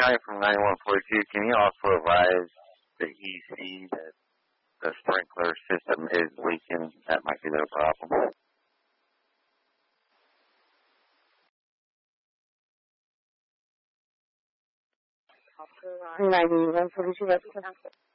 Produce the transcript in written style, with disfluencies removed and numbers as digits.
County from 9142. Can you also advise the EC that the sprinkler system is leaking? That might be their problem. 9142,